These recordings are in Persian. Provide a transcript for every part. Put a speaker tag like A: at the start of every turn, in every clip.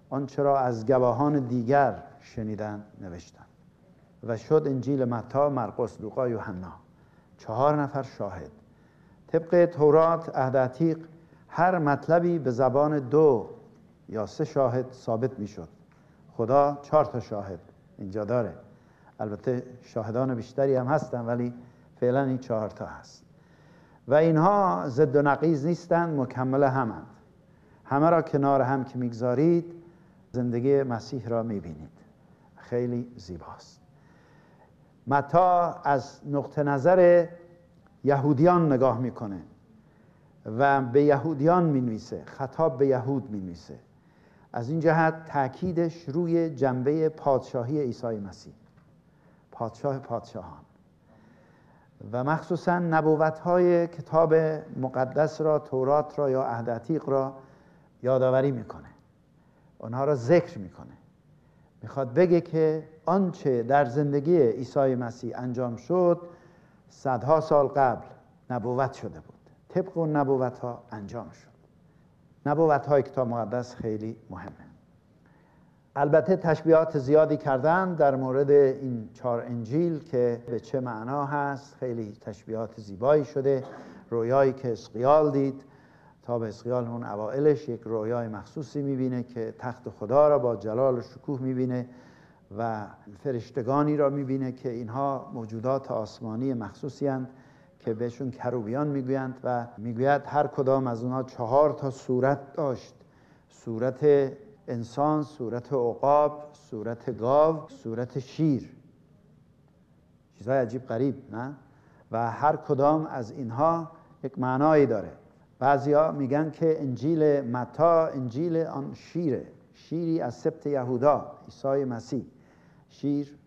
A: آنچه را از گواهان دیگر شنیدند نوشتند. و شد انجیل متی، مرقس، لوقا، یوحنا 4 نفر شاهد. طبق تورات عهد عتیق هر مطلبی به زبان 2 یا 3 شاهد ثابت میشد. خدا 4 تا شاهد اینجا داره. البته شاهدان بیشتری هم هستن ولی فعلا این 4 تا هست و اینها ضد و نقیض نیستند، مکمل همند. همه را کنار هم که میگذارید زندگی مسیح را میبینید. خیلی زیباست. متی از نقطه نظر یهودیان نگاه میکنه و به یهودیان مینویسه، خطاب به یهود مینویسه. از این جهت تأکیدش روی جنبه پادشاهی عیسی مسیح، پادشاه پادشاهان، و مخصوصا نبوت‌های کتاب مقدس را، تورات را یا عهد عتیق را یادآوری میکنه، اونها را ذکر میکنه. میخواد بگه که آنچه در زندگی عیسی مسیح انجام شد صدها سال قبل نبوت شده بود. طبق اون نبوت‌ها انجام شد. نبوت‌های کتاب مقدس خیلی مهمه. البته تشبیهات زیادی کردن در مورد این 4 انجیل که به چه معنا هست. خیلی تشبیهات زیبایی شده. رویایی که حزقیال دید، تا به حزقیال اون اوائلش یک رویای مخصوصی میبینه که تخت خدا را با جلال و شکوه میبینه و فرشتگانی را میبینه که اینها موجودات آسمانی مخصوصی هستند که بهشون کروبیان میگویند و میگوید هر کدام از اونها 4 تا صورت داشت: صورت انسان، صورت عقاب، صورت گاو، صورت شیر. چیزهای عجیب غریب، نه؟ و هر کدام از اینها یک معنایی داره. بعضیا میگن که انجیل متی انجیل آن شیره، شیری از سبط یهودا، عیسی مسیح. شیر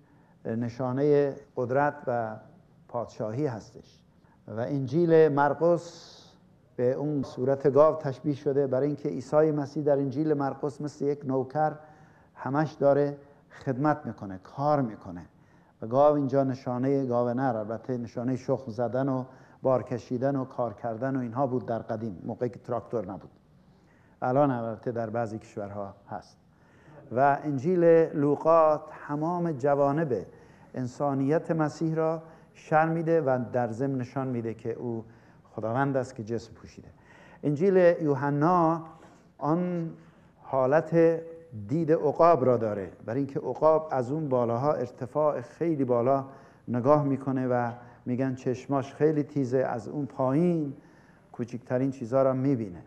A: نشانه قدرت و پادشاهی هستش. و انجیل مرقس به اون صورت گاو تشبیه شده برای اینکه عیسی مسیح در انجیل مرقس مثل یک نوکر همش داره خدمت میکنه، کار میکنه. و گاو اینجا نشانه گاو نر، البته نشانه شخم زدن و بار کشیدن و کار کردن و اینها بود در قدیم، موقعی که تراکتور نبود. الان البته در بعضی کشورها هست. و انجیل لوقا تمام جوانب انسانیت مسیح را شرح میده و در ضمن نشان میده که او خداوند است که جسم پوشیده. انجیل یوحنا آن حالت دید عقاب را داره، برای اینکه عقاب از اون بالاها ارتفاع خیلی بالا نگاه میکنه و میگن چشماش خیلی تیزه، از اون پایین کوچکترین چیزها را میبینه.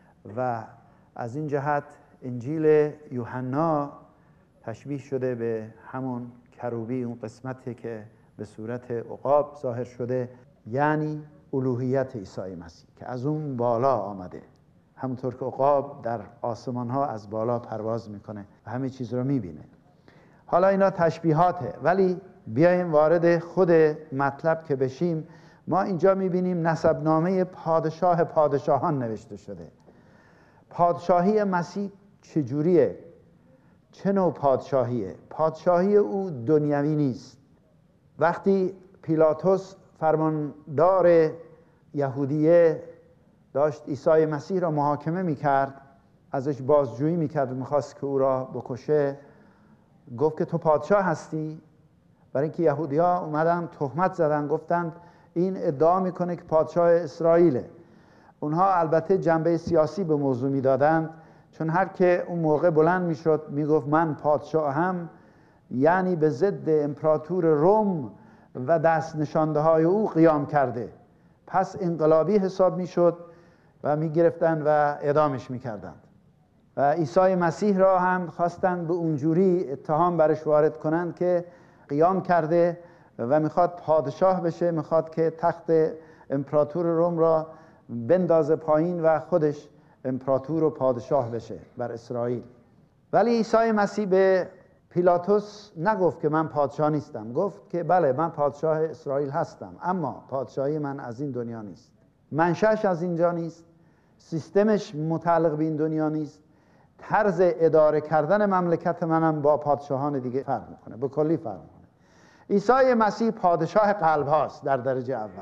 A: و از این جهت انجیل یوحنا تشبیه شده به همون کروبی، اون قسمتی که به صورت عقاب ظاهر شده، یعنی الوهیت عیسی مسیح که از اون بالا آمده. همونطور که عقاب در آسمان ها از بالا پرواز میکنه و همه چیز رو میبینه. حالا اینا تشبیهاته، ولی بیایم وارد خود مطلب که بشیم. ما اینجا میبینیم نسبنامه پادشاه پادشاهان نوشته شده. پادشاهی مسیح چجوریه؟ چه نوع پادشاهیه؟ پادشاهی او دنیوی نیست. وقتی پیلاطس فرماندار یهودیه داشت عیسی مسیح را محاکمه میکرد، ازش بازجویی میکرد و میخواست که او را بکشه، گفت که تو پادشاه هستی؟ برای اینکه یهودی‌ها اومدن تهمت زدن، گفتند این ادعا میکنه که پادشاه اسرائیله. اونها البته جنبه سیاسی به موضوع میدادند، چون هر که اون موقع بلند میشد میگفت من پادشاهم، یعنی به ضد امپراتور روم و دست نشانده های او قیام کرده، پس انقلابی حساب میشد و میگرفتند و اعدامش میکردند. و عیسی مسیح را هم خواستند به اونجوری اتهام برش وارد کنند که قیام کرده و میخواد پادشاه بشه، میخواد که تخت امپراتور روم را بندازه پایین و خودش امپراتور و پادشاه بشه بر اسرائیل. ولی عیسی مسیح به پیلاطس نگفت که من پادشاه نیستم، گفت که بله من پادشاه اسرائیل هستم، اما پادشاهی من از این دنیا نیست، منشأش از اینجا نیست، سیستمش متعلق به این دنیا نیست، طرز اداره کردن مملکت منم با پادشاهان دیگه فرق میکنه، به کلی فرق میکنه. عیسی مسیح پادشاه قلب هاست در درجه اول،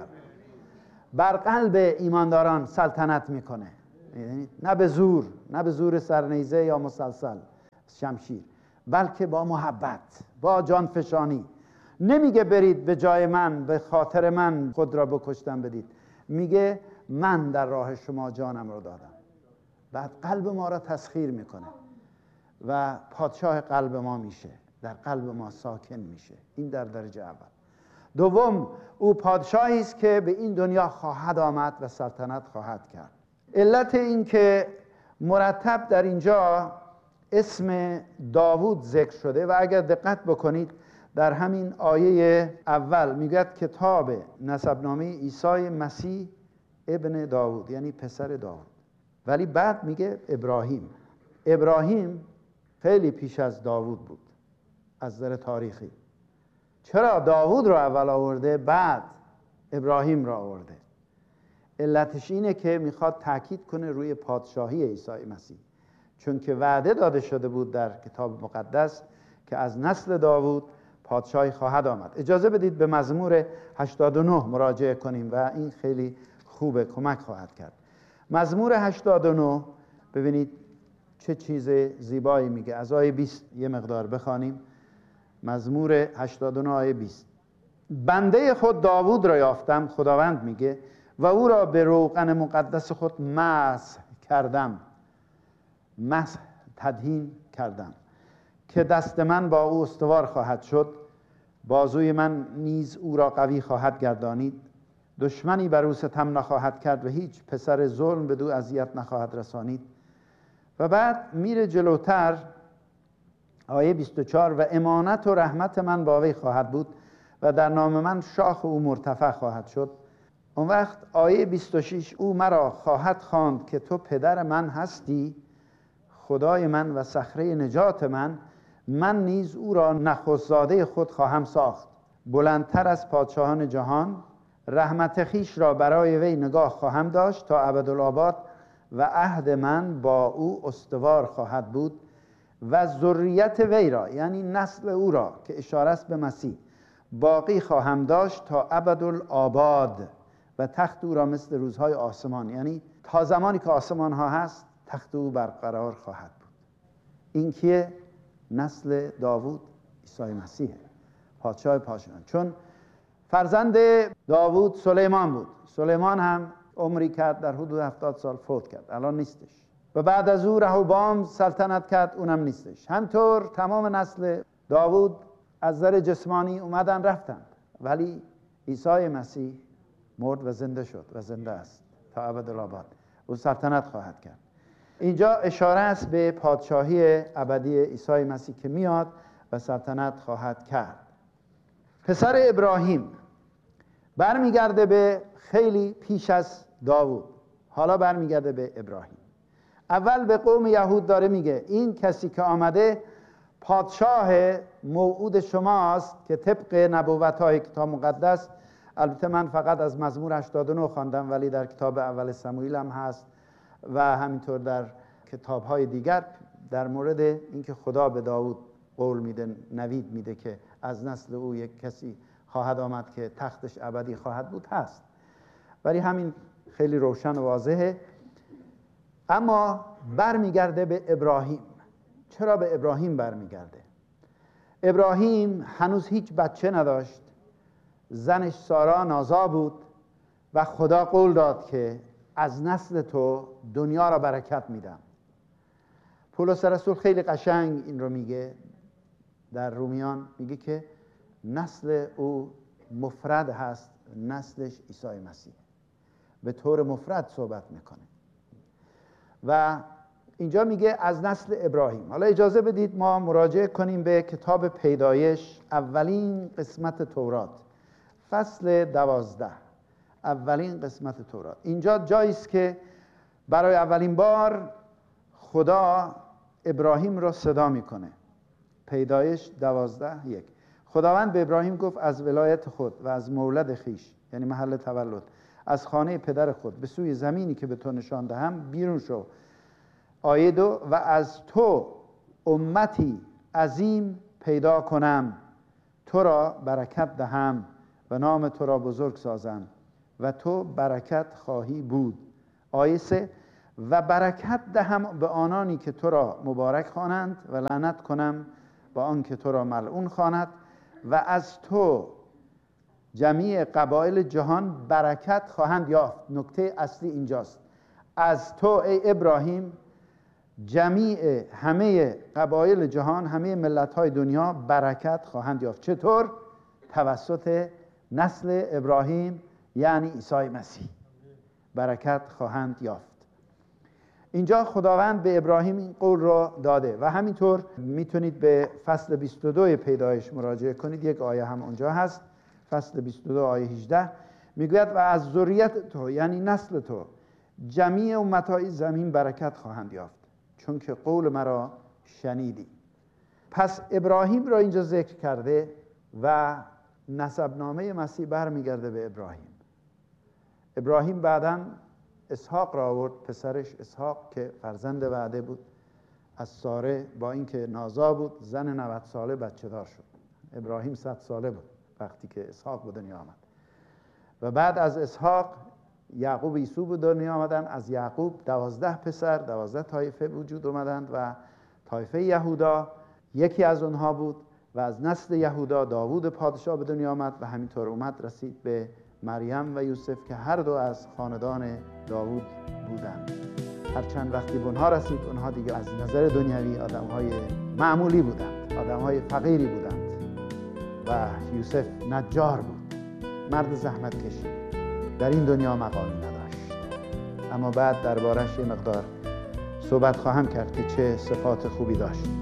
A: بر قلب ایمانداران سلطنت میکنه، نه به زور، نه به زور سرنیزه یا مسلسل، شمشیر، بلکه با محبت، با جانفشانی. نمیگه برید به جای من، به خاطر من خود را بکشتن بدید، میگه من در راه شما جانم رو دادم. بعد قلب ما را تسخیر میکنه و پادشاه قلب ما میشه، در قلب ما ساکن میشه. این در درجه اول. دوم، او پادشاهی است که به این دنیا خواهد آمد و سلطنت خواهد کرد. علت این که مرتب در اینجا اسم داوود ذکر شده و اگر دقت بکنید در همین آیه اول میگوید کتاب نسبنامه عیسی مسیح ابن داوود، یعنی پسر داوود، ولی بعد میگه ابراهیم. ابراهیم خیلی پیش از داوود بود از نظر تاریخی. چرا داوود رو اول آورده بعد ابراهیم رو آورده؟ علتش اینه که میخواد تاکید کنه روی پادشاهی عیسی مسیح، چون که وعده داده شده بود در کتاب مقدس که از نسل داوود پادشاهی خواهد آمد. اجازه بدید به مزمور 89 مراجعه کنیم و این خیلی خوبه، کمک خواهد کرد. مزمور 89 ببینید چه چیز زیبایی میگه. از آیه 20 یه مقدار بخوانیم. مزمور 89 آیه 20: بنده خود داوود را یافتم، خداوند میگه، و او را به روغن مقدس خود مسح کردم، مسح تدهین کردم، که دست من با او استوار خواهد شد، بازوی من نیز او را قوی خواهد گردانید. دشمنی بر او ستم نخواهد کرد و هیچ پسر ظلم بدو اذیت نخواهد رسانید. و بعد میره جلوتر آیه 24: و امانت و رحمت من با وی خواهد بود و در نام من شاخ او مرتفع خواهد شد. اون وقت آیه 26: او مرا خواهد خواند که تو پدر من هستی، خدای من و صخره نجات من. من نیز او را نخست‌زاده خود خواهم ساخت، بلندتر از پادشاهان جهان. رحمت خیش را برای وی نگاه خواهم داشت تا ابدالآباد و عهد من با او استوار خواهد بود. و ذریت وی را، یعنی نسل او را که اشاره است به مسیح، باقی خواهم داشت تا ابدالآباد و تخت او را مثل روزهای آسمان، یعنی تا زمانی که آسمان ها هست تخت او برقرار خواهد بود. این که نسل داوود عیسی مسیحه، پادشاه پادشاهان. چون فرزند داوود سلیمان بود. سلیمان هم عمری کرد در حدود 70 سال فوت کرد، الان نیستش. و بعد از او رهوبام سلطنت کرد، اونم نیستش. همطور تمام نسل داوود از نظر جسمانی اومدن رفتند، ولی عیسی مسیح مرد و زنده شد و زنده است تا ابدالآباد. او سلطنت خواهد کرد. اینجا اشاره است به پادشاهی ابدی عیسی مسیح که میاد و سلطنت خواهد کرد. پسر ابراهیم برمیگرده به خیلی پیش از داوود، حالا برمیگرده به ابراهیم. اول به قوم یهود داره میگه این کسی که آمده پادشاه موعود شماست که طبق نبوت‌های کتاب مقدس، البته من فقط از مزمور 89 خواندم ولی در کتاب اول سموئیل هم هست و همینطور در کتاب‌های دیگر در مورد اینکه خدا به داوود قول میده، نوید میده که از نسل او یک کسی خواهد آمد که تختش ابدی خواهد بود هست، ولی همین خیلی روشن و واضحه. اما برمیگرده به ابراهیم. چرا به ابراهیم برمیگرده؟ ابراهیم هنوز هیچ بچه نداشت، زنش سارا نازا بود و خدا قول داد که از نسل تو دنیا را برکت میدم. پولس رسول خیلی قشنگ این رو میگه در رومیان، میگه که نسل او مفرد هست، نسلش عیسی مسیح، به طور مفرد صحبت میکنه و اینجا میگه از نسل ابراهیم. حالا اجازه بدید ما مراجعه کنیم به کتاب پیدایش، اولین قسمت تورات، فصل 12، اولین قسمت تورات. اینجا جایی است که برای اولین بار خدا ابراهیم را صدا میکنه. پیدایش 12:1: خداوند به ابراهیم گفت از ولایت خود و از مولد خیش، یعنی محل تولد، از خانه پدر خود به سوی زمینی که به تو نشان دهم بیرون شو. آیه 2: و از تو امتی عظیم پیدا کنم، تو را برکت دهم و نام تو را بزرگ سازم و تو برکت خواهی بود. آیه 3: و برکت دهم به آنانی که تو را مبارک خوانند و لعنت کنم با آن که تو را ملعون خواند و از تو جمیع قبایل جهان برکت خواهند یافت. نکته اصلی اینجاست. از تو ای ابراهیم جمیع همه قبایل جهان، همه ملت‌های دنیا برکت خواهند یافت. چطور؟ توسط نسل ابراهیم یعنی عیسی مسیح برکت خواهند یافت. اینجا خداوند به ابراهیم این قول را داده و همینطور میتونید به فصل 22 پیدایش مراجعه کنید. یک آیه هم اونجا هست، فصل 22 آیه 18 میگوید و از ذریت تو یعنی نسل تو جمیع امتهای زمین برکت خواهند یافت چون که قول مرا شنیدی. پس ابراهیم را اینجا ذکر کرده و نسبنامه مسیح برمیگرده به ابراهیم. ابراهیم بعداً اسحاق را آورد، پسرش اسحاق که فرزند وعده بود از ساره، با اینکه نازا بود زن 90 ساله بچه دار شد. ابراهیم 100 ساله بود وقتی که اسحاق به دنیا آمد و بعد از اسحاق یعقوب عیسی به دنیا آمدن. از یعقوب 12 پسر 12 طایفه وجود آمدند و طایفه یهودا یکی از اونها بود و از نسل یهودا داوود پادشاه به دنیا آمد و همینطور اومد رسید به مریم و یوسف که هر دو از خاندان داوود بودند. هرچند وقتی به اونها رسید اونها دیگه از نظر دنیوی آدم‌های معمولی بودند، آدم‌های فقیری بودند و یوسف نجار بود، مرد زحمت کشی، در این دنیا مقامی نداشت. اما بعد دربارش یه مقدار صحبت خواهم کرد که چه صفات خوبی داشت.